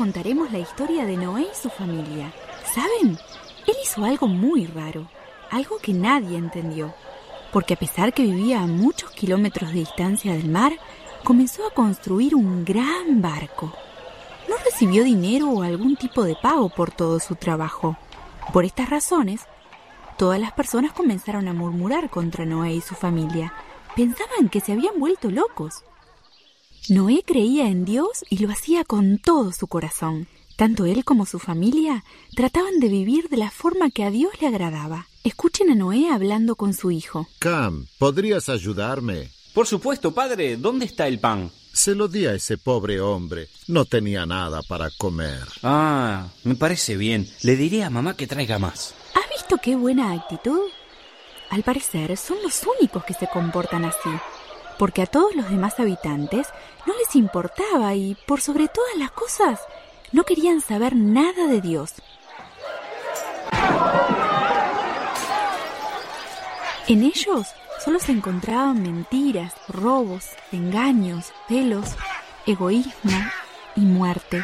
contaremos la historia de Noé y su familia. ¿Saben? Él hizo algo muy raro, algo que nadie entendió, porque a pesar que vivía a muchos kilómetros de distancia del mar, comenzó a construir un gran barco. No recibió dinero o algún tipo de pago por todo su trabajo. Por estas razones, todas las personas comenzaron a murmurar contra Noé y su familia. Pensaban que se habían vuelto locos. Noé creía en Dios y lo hacía con todo su corazón. Tanto él como su familia trataban de vivir de la forma que a Dios le agradaba. Escuchen a Noé hablando con su hijo. Cam, ¿podrías ayudarme? Por supuesto, padre. ¿Dónde está el pan? Se lo di a ese pobre hombre. No tenía nada para comer. Ah, me parece bien. Le diré a mamá que traiga más. ¿Has visto qué buena actitud? Al parecer, son los únicos que se comportan así, porque a todos los demás habitantes no les importaba y, por sobre todas las cosas, no querían saber nada de Dios. En ellos solo se encontraban mentiras, robos, engaños, celos, egoísmo y muerte.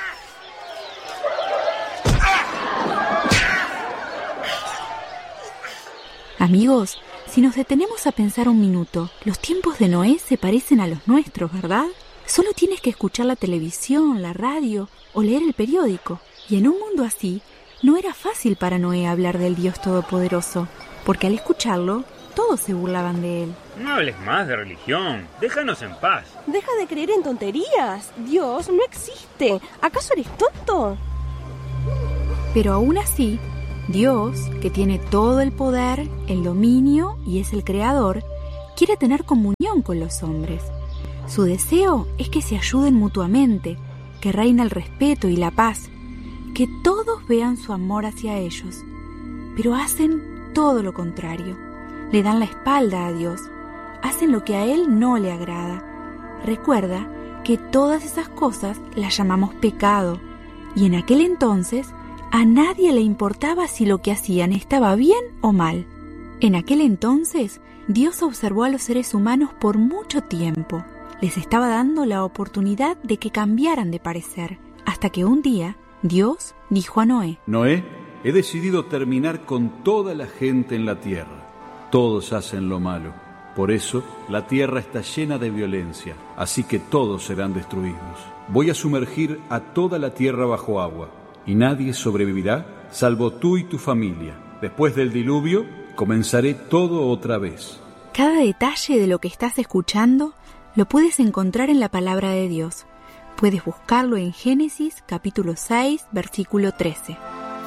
Amigos, si nos detenemos a pensar un minuto, los tiempos de Noé se parecen a los nuestros, ¿verdad? Solo tienes que escuchar la televisión, la radio o leer el periódico. Y en un mundo así, no era fácil para Noé hablar del Dios Todopoderoso, porque al escucharlo, todos se burlaban de él. No hables más de religión, déjanos en paz. Deja de creer en tonterías. Dios no existe. ¿Acaso eres tonto? Pero aún así, Dios, que tiene todo el poder, el dominio y es el creador, quiere tener comunión con los hombres. Su deseo es que se ayuden mutuamente, que reine el respeto y la paz, que todos vean su amor hacia ellos. Pero hacen todo lo contrario. Le dan la espalda a Dios, hacen lo que a Él no le agrada. Recuerda que todas esas cosas las llamamos pecado, y en aquel entonces a nadie le importaba si lo que hacían estaba bien o mal. En aquel entonces, Dios observó a los seres humanos por mucho tiempo. Les estaba dando la oportunidad de que cambiaran de parecer, hasta que un día Dios dijo a Noé: Noé, he decidido terminar con toda la gente en la tierra. Todos hacen lo malo. Por eso, la tierra está llena de violencia, así que todos serán destruidos. Voy a sumergir a toda la tierra bajo agua, y nadie sobrevivirá, salvo tú y tu familia. Después del diluvio, comenzaré todo otra vez. Cada detalle de lo que estás escuchando lo puedes encontrar en la palabra de Dios. Puedes buscarlo en Génesis capítulo 6, versículo 13.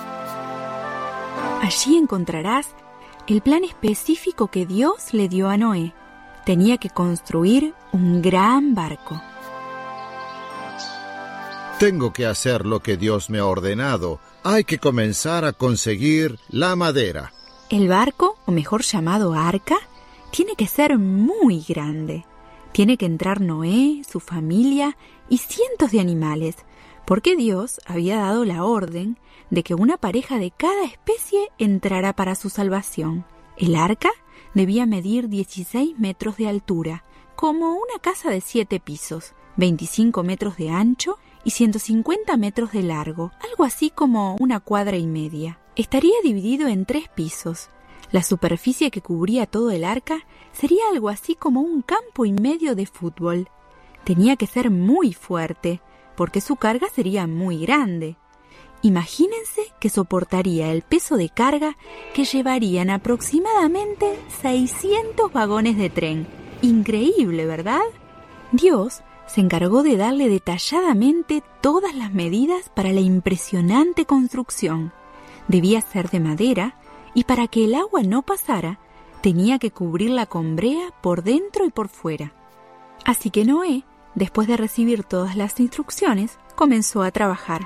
Allí encontrarás el plan específico que Dios le dio a Noé. Tenía que construir un gran barco. Tengo que hacer lo que Dios me ha ordenado. Hay que comenzar a conseguir la madera. El barco, o mejor llamado arca, tiene que ser muy grande. Tiene que entrar Noé, su familia y cientos de animales, porque Dios había dado la orden de que una pareja de cada especie entrara para su salvación. El arca debía medir 16 metros de altura, como una casa de 7 pisos, 25 metros de ancho y 150 metros de largo, algo así como una cuadra y media. Estaría dividido en 3 pisos. La superficie que cubría todo el arca sería algo así como un campo y medio de fútbol. Tenía que ser muy fuerte, porque su carga sería muy grande. Imagínense que soportaría el peso de carga que llevarían aproximadamente 600 vagones de tren. Increíble, ¿verdad? Dios se encargó de darle detalladamente todas las medidas para la impresionante construcción. Debía ser de madera y para que el agua no pasara, tenía que cubrirla con brea por dentro y por fuera. Así que Noé, después de recibir todas las instrucciones, comenzó a trabajar.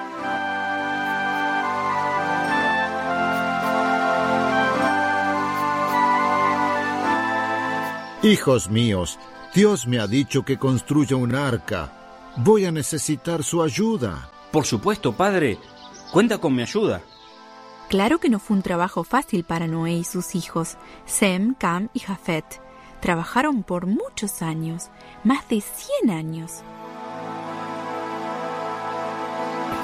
Hijos míos, Dios me ha dicho que construya un arca. Voy a necesitar su ayuda. Por supuesto, padre. Cuenta con mi ayuda. Claro que no fue un trabajo fácil para Noé y sus hijos, Sem, Cam y Jafet. Trabajaron por muchos años, más de 100 años.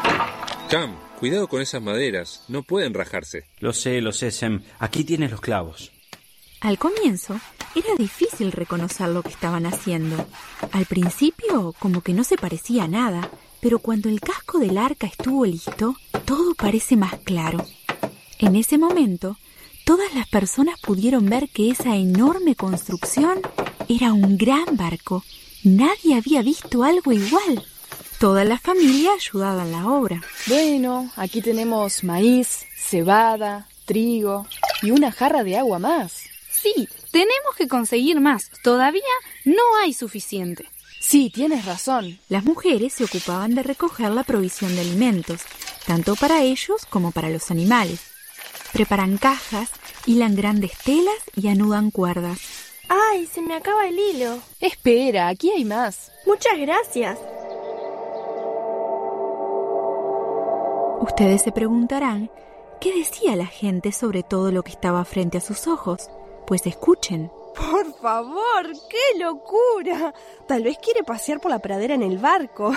Cam, cuidado con esas maderas, no pueden rajarse. Lo sé, Sem. Aquí tienes los clavos. Al comienzo era difícil reconocer lo que estaban haciendo. Al principio como que no se parecía a nada, pero cuando el casco del arca estuvo listo, todo parece más claro. En ese momento, todas las personas pudieron ver que esa enorme construcción era un gran barco. Nadie había visto algo igual. Toda la familia ayudaba en la obra. Bueno, aquí tenemos maíz, cebada, trigo y una jarra de agua más. Sí, tenemos que conseguir más. Todavía no hay suficiente. Sí, tienes razón. Las mujeres se ocupaban de recoger la provisión de alimentos, tanto para ellos como para los animales. Preparan cajas, hilan grandes telas y anudan cuerdas. ¡Ay, se me acaba el hilo! Espera, aquí hay más. Muchas gracias. Ustedes se preguntarán, ¿qué decía la gente sobre todo lo que estaba frente a sus ojos? Pues escuchen. ¡Por favor! ¡Qué locura! Tal vez quiere pasear por la pradera en el barco.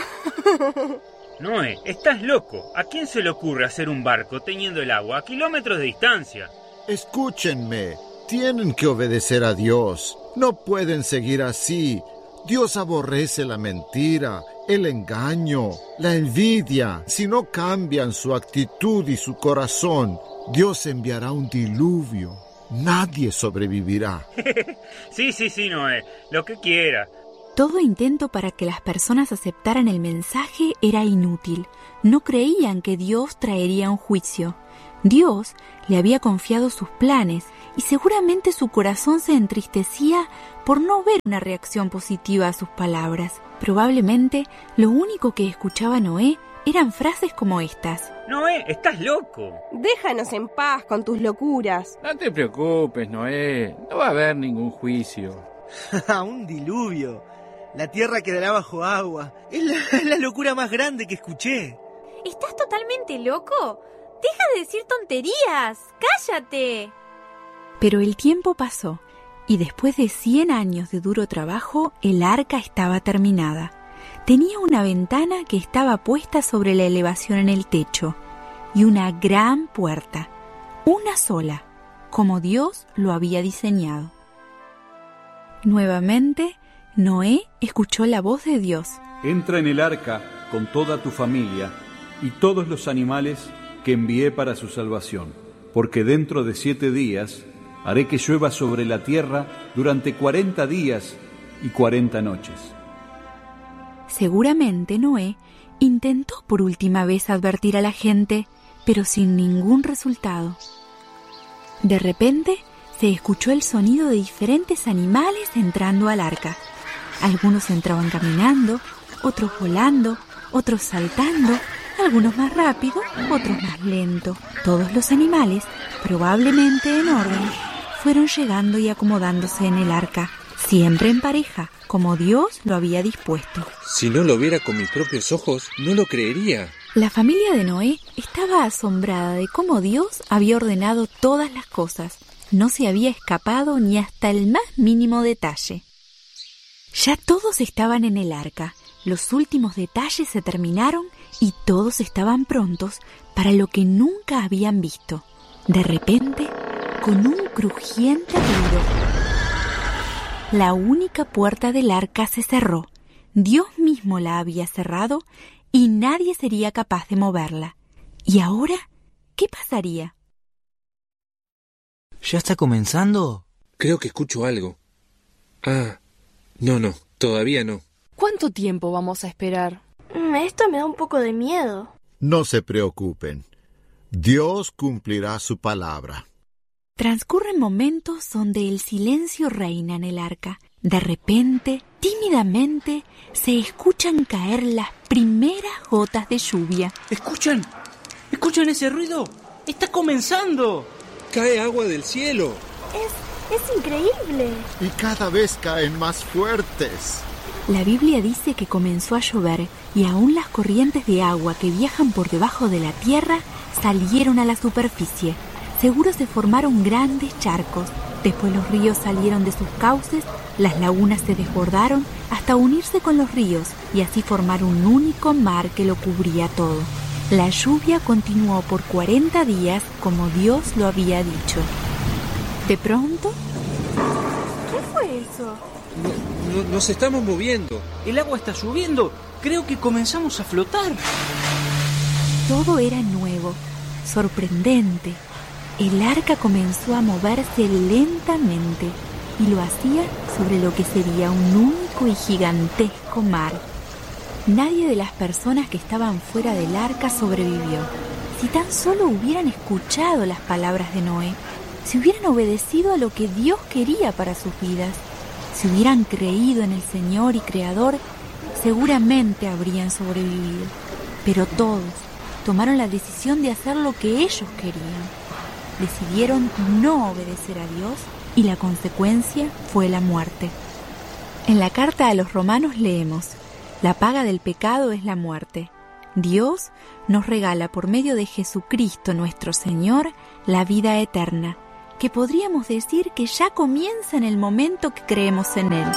Noé, estás loco. ¿A quién se le ocurre hacer un barco teniendo el agua a kilómetros de distancia? Escúchenme, tienen que obedecer a Dios. No pueden seguir así. Dios aborrece la mentira, el engaño, la envidia. Si no cambian su actitud y su corazón, Dios enviará un diluvio. Nadie sobrevivirá. Sí, Noé, lo que quiera. Todo intento para que las personas aceptaran el mensaje era inútil. No creían que Dios traería un juicio. Dios le había confiado sus planes y seguramente su corazón se entristecía por no ver una reacción positiva a sus palabras. Probablemente lo único que escuchaba Noé eran frases como estas. Noé, estás loco. Déjanos en paz con tus locuras. No te preocupes, Noé. No va a haber ningún juicio. Un diluvio. La tierra quedará bajo agua. Es la locura más grande que escuché. ¿Estás totalmente loco? ¡Deja de decir tonterías! ¡Cállate! Pero el tiempo pasó y después de 100 años de duro trabajo, el arca estaba terminada. Tenía una ventana que estaba puesta sobre la elevación en el techo y una gran puerta, una sola, como Dios lo había diseñado. Nuevamente, Noé escuchó la voz de Dios. Entra en el arca con toda tu familia y todos los animales que envié para su salvación, porque dentro de 7 días haré que llueva sobre la tierra durante 40 días y 40 noches. Seguramente Noé intentó por última vez advertir a la gente, pero sin ningún resultado. De repente se escuchó el sonido de diferentes animales entrando al arca. Algunos entraban caminando, otros volando, otros saltando, algunos más rápido, otros más lento. Todos los animales, probablemente en orden, fueron llegando y acomodándose en el arca, siempre en pareja, como Dios lo había dispuesto. Si no lo viera con mis propios ojos, no lo creería. La familia de Noé estaba asombrada de cómo Dios había ordenado todas las cosas. No se había escapado ni hasta el más mínimo detalle. Ya todos estaban en el arca. Los últimos detalles se terminaron y todos estaban prontos para lo que nunca habían visto. De repente, con un crujiente ruido, la única puerta del arca se cerró. Dios mismo la había cerrado y nadie sería capaz de moverla. ¿Y ahora qué pasaría? ¿Ya está comenzando? Creo que escucho algo. No, todavía no. ¿Cuánto tiempo vamos a esperar? Esto me da un poco de miedo. No se preocupen. Dios cumplirá su palabra. Transcurren momentos donde el silencio reina en el arca. De repente, tímidamente, se escuchan caer las primeras gotas de lluvia. ¿Escuchan? ¿Escuchan ese ruido? ¡Está comenzando! ¡Cae agua del cielo! Es increíble. Y cada vez caen más fuertes. La Biblia dice que comenzó a llover y aún las corrientes de agua que viajan por debajo de la tierra salieron a la superficie. Seguro se formaron grandes charcos. Después los ríos salieron de sus cauces, las lagunas se desbordaron hasta unirse con los ríos y así formar un único mar que lo cubría todo. La lluvia continuó por 40 días como Dios lo había dicho. De pronto... ¿Qué fue eso? Nos estamos moviendo. El agua está subiendo. Creo que comenzamos a flotar. Todo era nuevo, sorprendente. El arca comenzó a moverse lentamente y lo hacía sobre lo que sería un único y gigantesco mar. Nadie de las personas que estaban fuera del arca sobrevivió. Si tan solo hubieran escuchado las palabras de Noé, si hubieran obedecido a lo que Dios quería para sus vidas, si hubieran creído en el Señor y Creador, seguramente habrían sobrevivido. Pero todos tomaron la decisión de hacer lo que ellos querían. Decidieron no obedecer a Dios y la consecuencia fue la muerte. En la carta a los Romanos leemos: la paga del pecado es la muerte. Dios nos regala por medio de Jesucristo nuestro Señor la vida eterna, que podríamos decir que ya comienza en el momento que creemos en Él.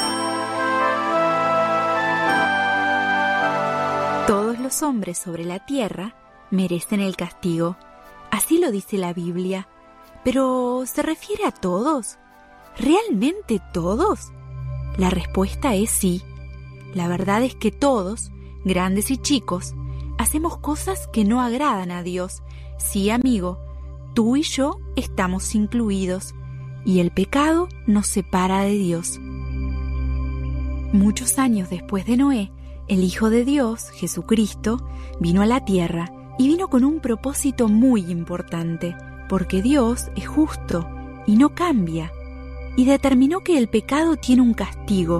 Todos los hombres sobre la tierra merecen el castigo. Así lo dice la Biblia. ¿Pero se refiere a todos? ¿Realmente todos? La respuesta es sí. La verdad es que todos, grandes y chicos, hacemos cosas que no agradan a Dios. Sí, amigo, tú y yo estamos incluidos, y el pecado nos separa de Dios. Muchos años después de Noé, el Hijo de Dios, Jesucristo, vino a la tierra y vino con un propósito muy importante, porque Dios es justo y no cambia, y determinó que el pecado tiene un castigo,